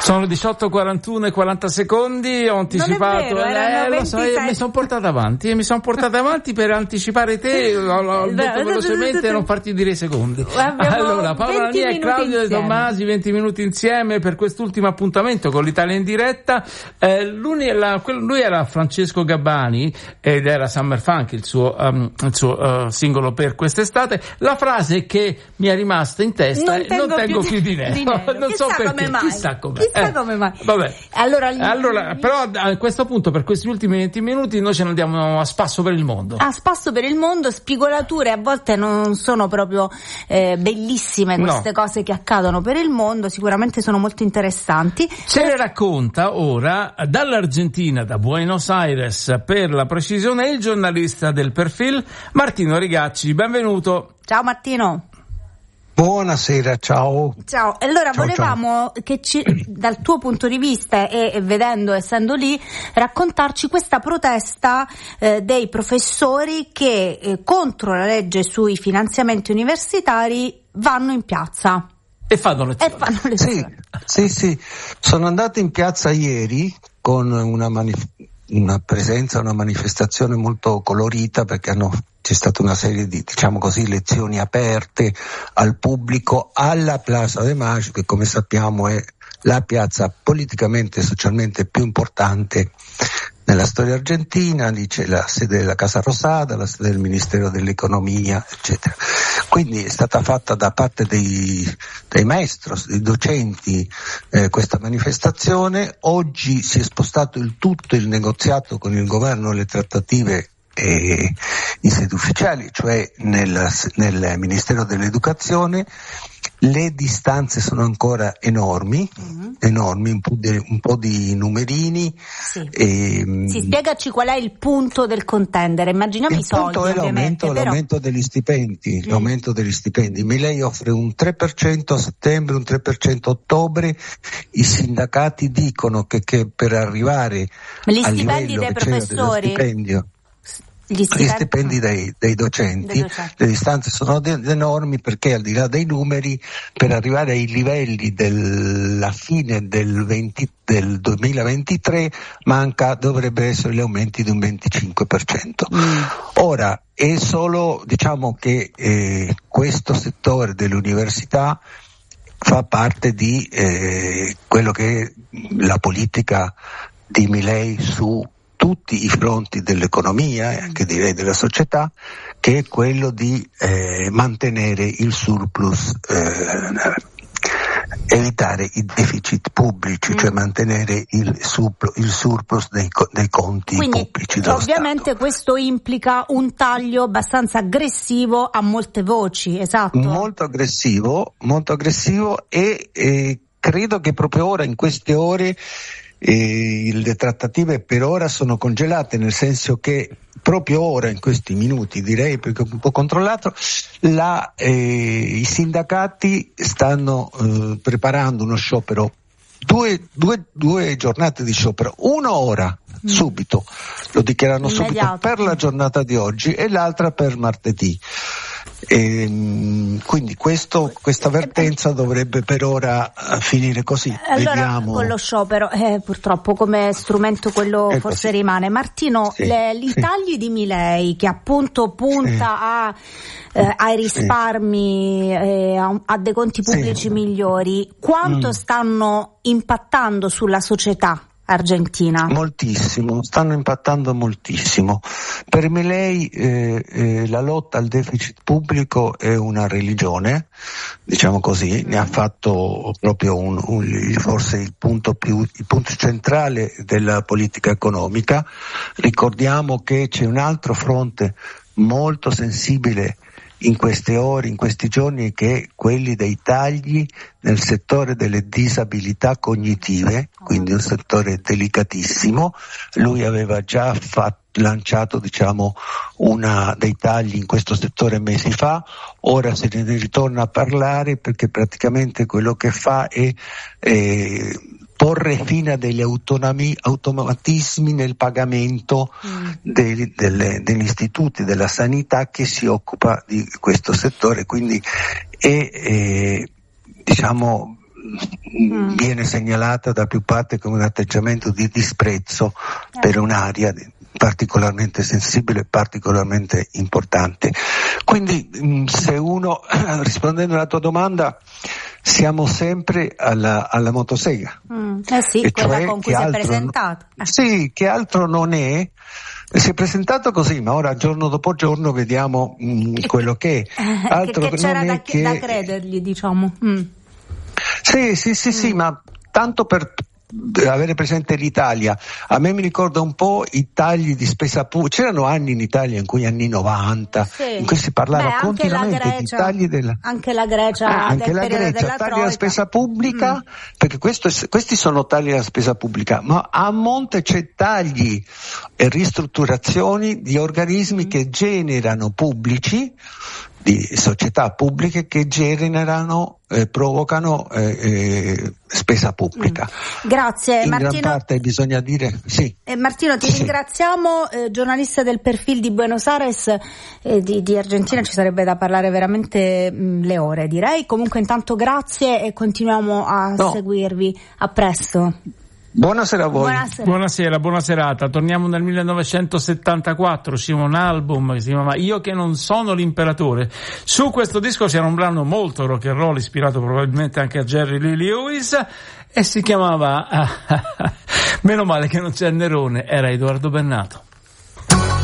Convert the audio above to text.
Sono 18:41 e 40 secondi, ho anticipato, non è vero, lo so, mi sono portato avanti per anticipare te, l'ho detto velocemente e non farti dire i secondi. Allora, Paola Nania e Claudio De Tommasi, 20 minuti insieme per quest'ultimo appuntamento con l'Italia in diretta. Lui era Francesco Gabbani ed era Summer Funk, il suo singolo per quest'estate. La frase che mi è rimasta in testa è: non tengo più dinero. Non so perché, chissà come mai. Vabbè. Allora, però a questo punto, per questi ultimi 20 minuti, noi ce ne andiamo a spasso per il mondo. A spasso per il mondo, spigolature a volte non sono proprio bellissime queste cose che accadono per il mondo, sicuramente sono molto interessanti. Ce le racconta ora dall'Argentina, da Buenos Aires, per la precisione, il giornalista del Perfil, Martino Rigacci. Benvenuto. Ciao Martino. Buonasera, ciao. Ciao, allora volevamo che dal tuo punto di vista e essendo lì, raccontarci questa protesta dei professori che contro la legge sui finanziamenti universitari vanno in piazza. E fanno lezioni. Sì. Sono andato in piazza ieri con una presenza, una manifestazione molto colorita, perché c'è stata una serie di, diciamo così, lezioni aperte al pubblico alla Plaza de Mayo, che come sappiamo è la piazza politicamente e socialmente più importante nella storia argentina. Lì c'è la sede della Casa Rosada, la sede del Ministero dell'Economia, eccetera. Quindi è stata fatta da parte dei maestros, dei docenti, questa manifestazione. Oggi si è spostato il negoziato con il governo, le trattative in sedi ufficiali, cioè nel Ministero dell'Educazione. Le distanze sono ancora enormi, un po' di numerini. Sì, spiegaci qual è il punto del contendere. Immaginiamo i soldi. Il punto è l'aumento degli stipendi. L'aumento degli stipendi. Milei offre un 3% a settembre, un 3% a ottobre. I sindacati dicono che per arrivare al livello dei professori, gli stipendi dei docenti, le distanze sono enormi, perché al di là dei numeri, per arrivare ai livelli della fine del 2023 dovrebbe essere gli aumenti di un 25%. Ora è solo, diciamo che questo settore dell'università fa parte di quello che è la politica di Milei su tutti i fronti dell'economia e anche direi della società, che è quello di mantenere il surplus, evitare i deficit pubblici, cioè mantenere il surplus dei conti pubblici dello ovviamente Stato. Questo implica un taglio abbastanza aggressivo a molte voci, esatto? Molto aggressivo e credo che proprio ora, in queste ore, le trattative per ora sono congelate, nel senso che proprio ora, in questi minuti, direi, perché ho un po' controllato, i sindacati stanno preparando uno sciopero, due giornate di sciopero, una ora subito, lo dichiarano subito per la giornata di oggi e l'altra per martedì. Quindi questa vertenza dovrebbe per ora finire così. Allora, vediamo. Con lo sciopero purtroppo come strumento quello forse rimane. Martino, i tagli di Milei, che appunto punta ai risparmi, a dei conti pubblici migliori, quanto stanno impattando sulla società argentina? Moltissimo, stanno impattando moltissimo. Per Milei la lotta al deficit pubblico è una religione, diciamo così, ne ha fatto proprio forse il punto centrale della politica economica. Ricordiamo che c'è un altro fronte molto sensibile in queste ore, in questi giorni, che è quelli dei tagli nel settore delle disabilità cognitive, quindi un settore delicatissimo. Lui aveva già lanciato, diciamo, dei tagli in questo settore mesi fa, ora se ne ritorna a parlare, perché praticamente quello che fa è porre fine a degli automatismi nel pagamento degli istituti della sanità che si occupa di questo settore, quindi è diciamo viene segnalata da più parti come un atteggiamento di disprezzo per un'area particolarmente sensibile e particolarmente importante. Quindi se uno, rispondendo alla tua domanda, siamo sempre alla motosega. Sì, e quella cioè con cui si è presentato. Sì, che altro non è. Si è presentato così, ma ora giorno dopo giorno vediamo quello che è. Altro che c'era non è da credergli, diciamo. Sì, ma tanto per avere presente l'Italia, a me mi ricorda un po' i tagli di spesa pubblica. C'erano anni in Italia, in cui anni 90, in cui si parlava continuamente di tagli della... Anche la Grecia, tagli della spesa pubblica, perché questi sono tagli della spesa pubblica, ma a monte c'è tagli e ristrutturazioni di organismi che generano pubblici, di società pubbliche che generano, provocano spesa pubblica. Grazie in Martino. In gran parte bisogna dire sì. Martino, ti ringraziamo, giornalista del Perfil di Buenos Aires, di Argentina, ci sarebbe da parlare veramente le ore, direi. Comunque intanto grazie e continuiamo a seguirvi. A presto. Buonasera a voi. Buona serata. Torniamo nel 1974, usciva un album che si chiamava Io che non sono l'imperatore. Su questo disco c'era un brano molto rock and roll, ispirato probabilmente anche a Jerry Lee Lewis, e si chiamava Meno male che non c'è Nerone, era Edoardo Bennato.